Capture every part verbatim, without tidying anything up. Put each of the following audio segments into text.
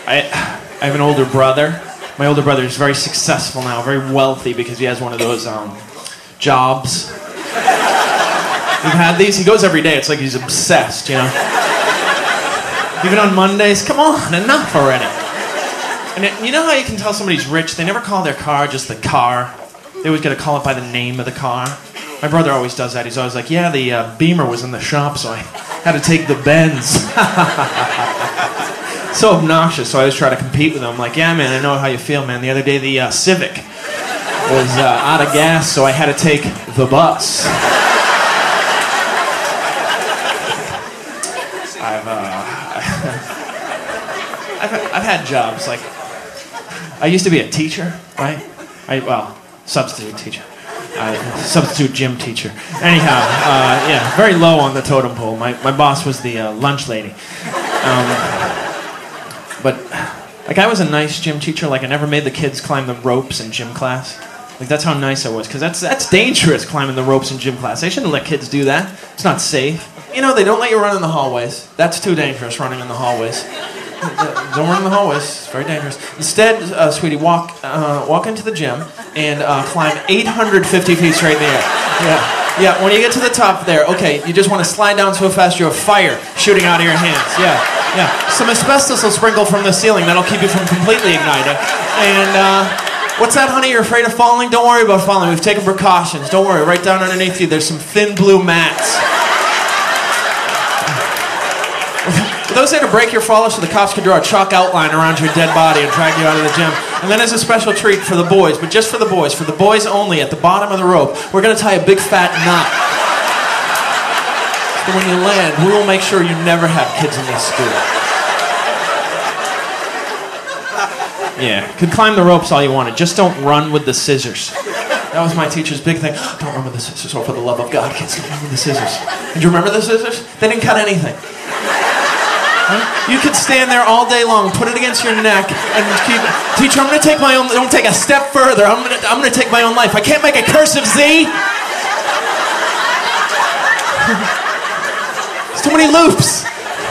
I, I have an older brother. My older brother is very successful now, very wealthy because he has one of those um, jobs. You've had these? He goes every day. It's like he's obsessed, you know? Even on Mondays, come on, enough already. And it, you know how you can tell somebody's rich? They never call their car just the car. They always got to call it by the name of the car. My brother always does that. He's always like, yeah, the uh, Beamer was in the shop, so I had to take the Benz. So obnoxious, so I always try to compete with him. I'm like, yeah, man, I know how you feel, man. The other day, the uh, Civic was uh, out of gas, so I had to take the bus. I've, uh, I've, I've had jobs, like, I used to be a teacher, right? I, well, substitute teacher. Uh, substitute gym teacher. Anyhow, uh, yeah, very low on the totem pole. My, my boss was the uh, lunch lady. Um, but, like, I was a nice gym teacher. Like, I never made the kids climb the ropes in gym class. Like, that's how nice I was, because that's, that's dangerous, climbing the ropes in gym class. They shouldn't let kids do that. It's not safe. You know, they don't let you run in the hallways. That's too dangerous, running in the hallways. Don't run in the hallways. It's very dangerous. Instead, uh, sweetie, walk uh, walk into the gym and uh, climb eight hundred fifty feet straight in the air. Yeah, yeah. When you get to the top there, okay, you just want to slide down so fast you have fire shooting out of your hands. Yeah, yeah. Some asbestos will sprinkle from the ceiling. That'll keep you from completely igniting. And uh, what's that, honey? You're afraid of falling? Don't worry about falling. We've taken precautions. Don't worry. Right down underneath you, there's some thin blue mats. For those there to break your fall so the cops could draw a chalk outline around your dead body and drag you out of the gym. And then as a special treat for the boys, but just for the boys, for the boys only, at the bottom of the rope, we're going to tie a big fat knot. So when you land, we will make sure you never have kids in this school. Yeah, could climb the ropes all you wanted, just don't run with the scissors. That was my teacher's big thing. Don't run with the scissors, or for the love of God, kids, don't run with the scissors. And do you remember the scissors? They didn't cut anything. You could stand there all day long, put it against your neck, and keep. Teacher, I'm going to take my own. Don't take a step further. I'm going to. I'm going to take my own life. I can't make a cursive Z. There's too many loops.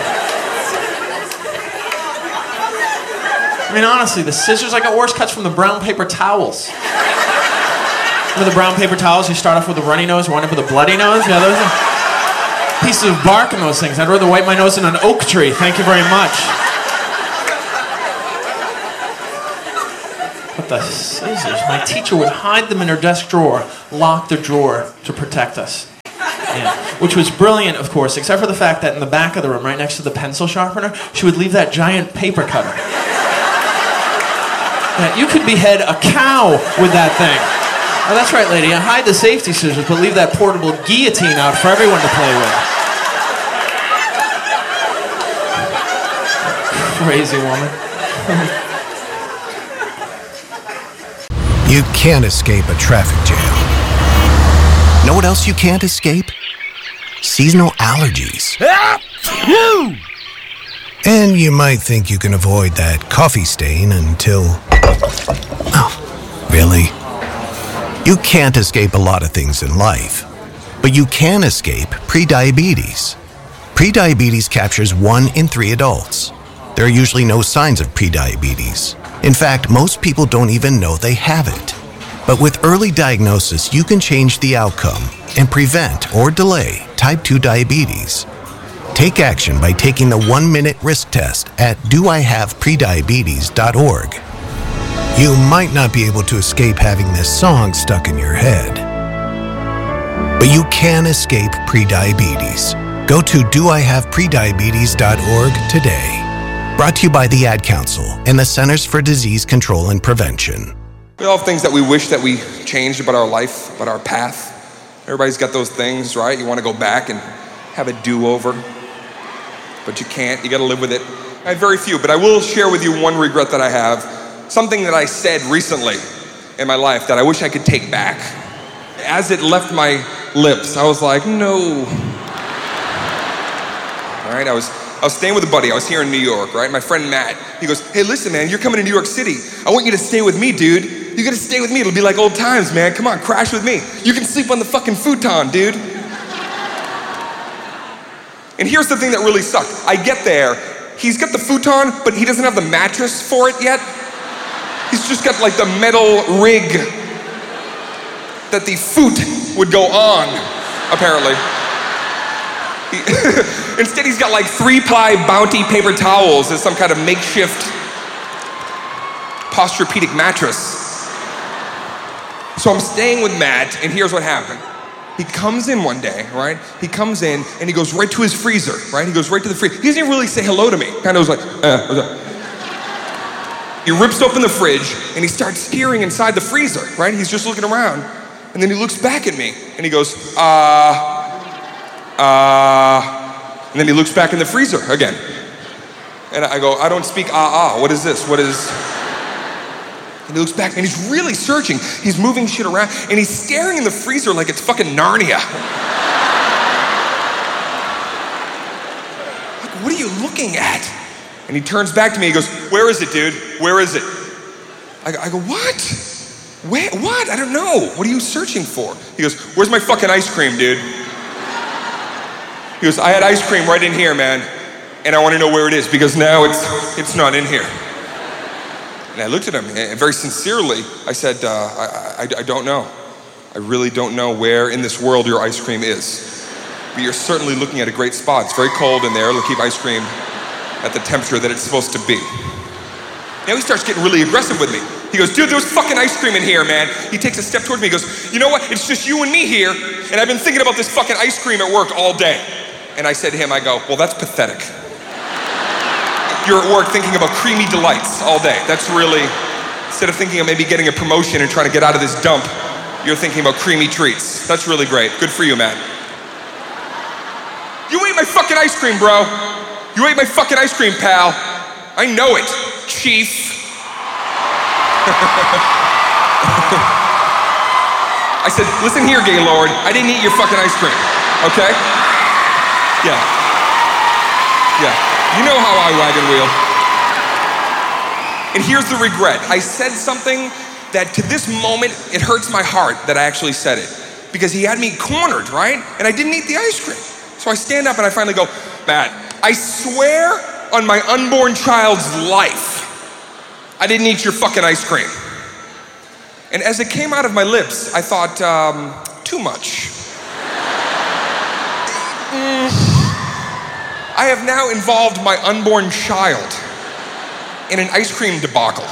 I mean, honestly, the scissors. I got worse cuts from the brown paper towels. Remember the brown paper towels? You start off with a runny nose, wind up with a bloody nose. Yeah, those are pieces of bark in those things. I'd rather wipe my nose in an oak tree. Thank you very much. But the scissors, my teacher would hide them in her desk drawer, lock the drawer to protect us. Yeah. Which was brilliant, of course, except for the fact that in the back of the room, right next to the pencil sharpener, she would leave that giant paper cutter. Yeah, you could behead a cow with that thing. Oh, that's right, lady. Hide the safety scissors, but leave that portable guillotine out for everyone to play with. Crazy woman. You can't escape a traffic jam. Know what else you can't escape? Seasonal allergies. And you might think you can avoid that coffee stain until... Oh, really? You can't escape a lot of things in life, but you can escape prediabetes. Prediabetes captures one in three adults. There are usually no signs of prediabetes. In fact, most people don't even know they have it. But with early diagnosis, you can change the outcome and prevent or delay type two diabetes. Take action by taking the one-minute risk test at do I have prediabetes dot org. You might not be able to escape having this song stuck in your head, but you can escape prediabetes. Go to do I have prediabetes dot org today. Brought to you by the Ad Council and the Centers for Disease Control and Prevention. We all have things that we wish that we changed about our life, about our path. Everybody's got those things, right? You want to go back and have a do-over, but you can't. You got to live with it. I have very few, but I will share with you one regret that I have. Something that I said recently in my life that I wish I could take back. As it left my lips, I was like, no. All right, I was I was staying with a buddy. I was here in New York, right? My friend Matt, he goes, hey, listen, man, you're coming to New York City. I want you to stay with me, dude. You gotta stay with me. It'll be like old times, man. Come on, crash with me. You can sleep on the fucking futon, dude. And here's the thing that really sucked. I get there. he's got the futon, but he doesn't have the mattress for it yet. He's just got like the metal rig that the foot would go on, apparently. He, instead, he's got like three-ply Bounty paper towels as some kind of makeshift posturepedic mattress. So I'm staying with Matt, and here's what happened. He comes in one day, right? He comes in, and he goes right to his freezer, right? He goes right to the freezer. He doesn't even really say hello to me. Kind of was like, uh, what's up? He rips open the fridge, and he starts peering inside the freezer, right? He's just looking around, and then he looks back at me, and he goes, uh, uh, and then he looks back in the freezer again. And I go, I don't speak ah ah, what is this? What is... And he looks back, and he's really searching. He's moving shit around, and he's staring in the freezer like it's fucking Narnia. Like, what are you looking at? And he turns back to me, he goes, where is it, dude? Where is it? I, I go, what? Where, what? I don't know. What are you searching for? He goes, where's my fucking ice cream, dude? He goes, I had ice cream right in here, man, and I want to know where it is, because now it's, it's not in here. And I looked at him, and very sincerely, I said, uh, I, I, I don't know. I really don't know where in this world your ice cream is. But you're certainly looking at a great spot. It's very cold in there. It'll keep ice cream at the temperature that it's supposed to be. Now he starts getting really aggressive with me. He goes, dude, there's fucking ice cream in here, man. He takes a step towards me. He goes, you know what? It's just you and me here, and I've been thinking about this fucking ice cream at work all day. And I said to him, I go, well, that's pathetic. You're at work thinking about creamy delights all day. That's really, instead of thinking of maybe getting a promotion and trying to get out of this dump, you're thinking about creamy treats. That's really great. Good for you, man. You ate my fucking ice cream, bro. You ate my fucking ice cream, pal. I know it, chief. I said, listen here, Gaylord. I didn't eat your fucking ice cream, okay? Yeah. Yeah. You know how I wagon wheel. And here's the regret. I said something that to this moment, it hurts my heart that I actually said it. Because he had me cornered, right? And I didn't eat the ice cream. So I stand up and I finally go, Matt, I swear on my unborn child's life, I didn't eat your fucking ice cream. And as it came out of my lips, I thought, um, too much. mm. I have now involved my unborn child in an ice cream debacle.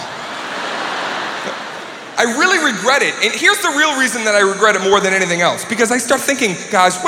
I really regret it, and here's the real reason that I regret it more than anything else, because I start thinking, guys,